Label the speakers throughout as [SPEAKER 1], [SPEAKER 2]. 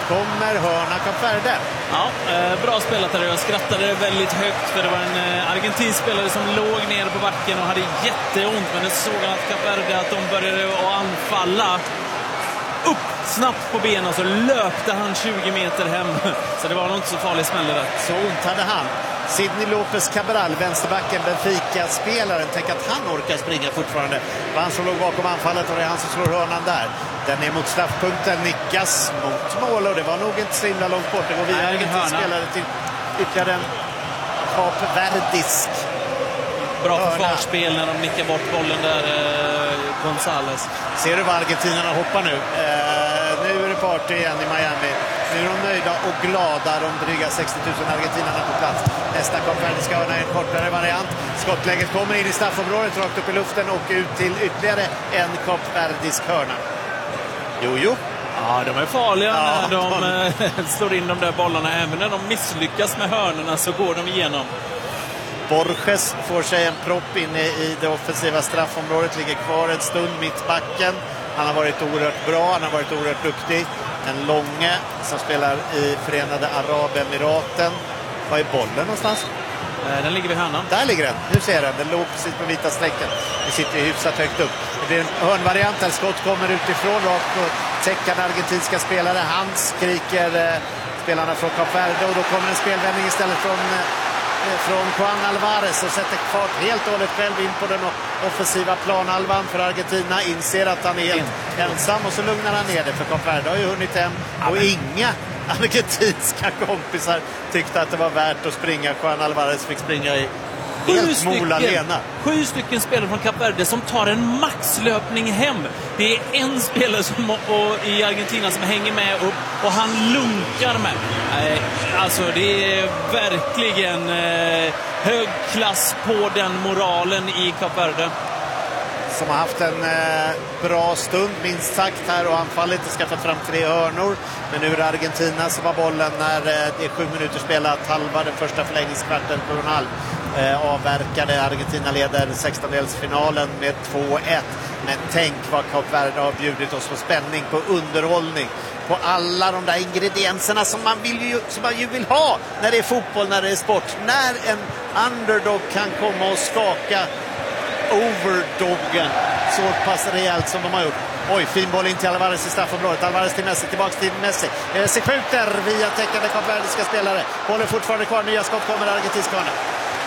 [SPEAKER 1] kommer hörna Kap Verde.
[SPEAKER 2] Ja, bra spelat där. Jag skrattade väldigt högt för det var en argentinsk spelare som låg nere på backen och hade jätteont. Men det såg han att Kap Verde att de började att anfalla. Upp snabbt på benen så löpte han 20 meter hem. Så det var nog inte så farlig smäll där.
[SPEAKER 1] Så ont hade han. Sidney Lopez Cabral, vänsterbacken, Benfica-spelaren. Tänk att han orkar springa fortfarande. Det var han som låg bakom anfallet och det är han som slår hörnan där. Den är mot straffpunkten, nickas mot mål och det var nog inte så himla långt bort. Det går vidare en spelare till ytterligare en kapverdisk.
[SPEAKER 2] Bra försvarsspel när de nickar bort bollen där, Gonzales.
[SPEAKER 1] Ser du vad argentinarna hoppar nu? Nu är det party igen i Miami. Nu är de nöjda och glada, de dryga 60 000 argentinarna på plats. Nästa kapverdiska hörna är en kortare variant. Skottläget kommer in i straffområdet, rakt upp i luften och ut till ytterligare en kapverdisk hörna. Jo.
[SPEAKER 2] Ja, de är farliga när de slår in de där bollarna. Även när de misslyckas med hörnorna så går de igenom.
[SPEAKER 1] Borges får sig en propp inne i det offensiva straffområdet, ligger kvar en stund mittbacken. Han har varit oerhört bra, han har varit oerhört duktig. En långe som spelar i Förenade Arabemiraten. Var är bollen någonstans?
[SPEAKER 2] Den ligger vid hörnan.
[SPEAKER 1] Där ligger den, nu ser den. Den låg precis på vita strecken. Det sitter hyfsat högt upp. Det blir en hörnvariant där skott kommer utifrån rakt på täckande argentinska spelare. Han skriker spelarna från Kap Verde och då kommer en spelvändning istället från Juan Alvarez och sätter fart helt och hållet själv in på den offensiva planhalvan för Argentina. Inser att han är helt ensam och så lugnar han ner det för Kap Verde har ju hunnit hem och inga argentinska kompisar tyckte att det var värt att springa. Juan Alvarez fick springa i helt måla lena.
[SPEAKER 2] 7 stycken spelare från Kap Verde som tar en maxlöpning hem. Det är en spelare i Argentina som hänger med upp och han lunkar med. Alltså det är verkligen hög klass på den moralen i Kap Verde.
[SPEAKER 1] Som har haft en bra stund minst sagt här och anfallet och skaffat fram 3 hörnor. Men nu är det Argentina som har bollen när det är 7 minuter spelat, halva den första förlängningskvarten på en halv. Avverkade Argentina leder 16-delsfinalen med 2-1. Men tänk vad Kap Verde har bjudit oss på spänning, på underhållning, på alla de där ingredienserna som man ju vill ha när det är fotboll, när det är sport. När en underdog kan komma och skaka overdoggen så pass rejält som de har gjort. Oj, fin boll in till Alvarez i straffområdet. Alvarez till Messi, tillbaka till Messi. Messi skjuter via täckande kapverdiska spelare. Bollen fortfarande kvar, nya skott kommer argentinska hörna.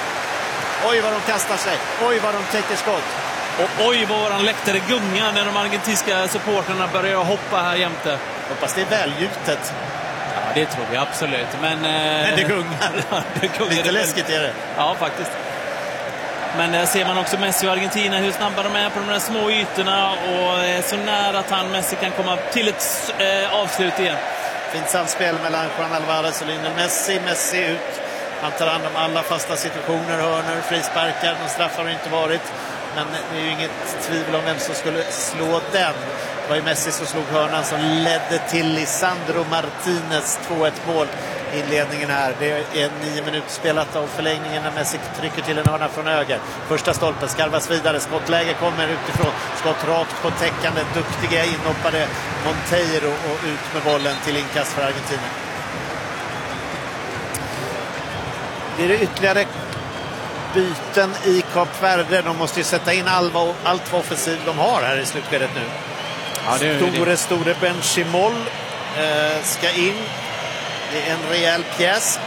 [SPEAKER 1] Oj vad de kastar sig, oj vad de täcker skott.
[SPEAKER 2] Och oj vad våran läktare gungar när de argentinska supporterna börjar hoppa här jämte.
[SPEAKER 1] Hoppas det är välgjutet.
[SPEAKER 2] Ja, det tror vi absolut. Men
[SPEAKER 1] det gungar.
[SPEAKER 2] Det gungar.
[SPEAKER 1] Lite läskigt är det.
[SPEAKER 2] Ja, faktiskt. Men där ser man också Messi och Argentina hur snabba de är på de där små ytorna och så nära att Messi kan komma till ett avslut igen.
[SPEAKER 1] Fint samspel mellan Juan Alvarez och Lionel Messi. Messi ut. Han tar hand om alla fasta situationer, hörnor, frisparkar. Någon straff har det inte varit. Men det är ju inget tvivel om vem som skulle slå den. Det var ju Messi som slog hörnan som ledde till Lisandro Martinez 2-1 mål i inledningen här. Det är 9 minuter spelat av förlängningen när Messi trycker till en hörna från höger. Första stolpen skarvas vidare. Skottläge kommer utifrån. Skott rakt på täckande. Duktiga inhoppade Monteiro och ut med bollen till inkast för Argentina. Det är ytterligare byten i Kap Verde. De måste ju sätta in allt vad offensiv de har här i slutskedet nu. Ja, store Benchimol ska in. Det är en rejäl pjäs.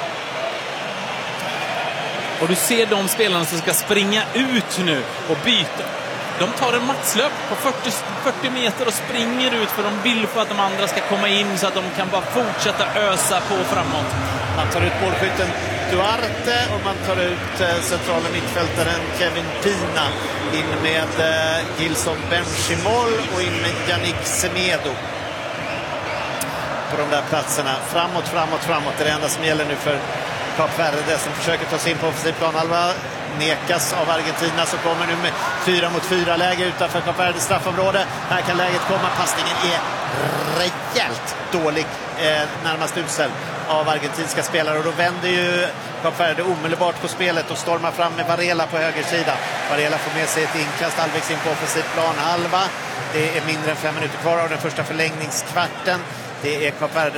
[SPEAKER 2] Och du ser de spelarna som ska springa ut nu och byta. De tar en maxlöp på 40 meter och springer ut för de vill för att de andra ska komma in så att de kan bara fortsätta ösa på framåt.
[SPEAKER 1] Man tar ut målskytten Duarte och man tar ut centrala mittfältaren Kevin Pina. In med Gilson Benchimol och in med Yannick Semedo. På de där platserna. Framåt. Det är det enda som gäller nu för Kap Verde som försöker ta sig in på offensiv planhalva. Nekas av Argentina som kommer nu med 4 mot 4 läge utanför Kap Verdes straffområde. Här kan läget komma. Passningen är rejält dålig, närmast usel av argentinska spelare. Och då vänder ju Kap Verde omedelbart på spelet och stormar fram med Varela på höger sida. Varela får med sig ett inkast halvvägs in på offensiv planhalva. Det är mindre än 5 minuter kvar av den första förlängningskvarten. Det är Kap Verde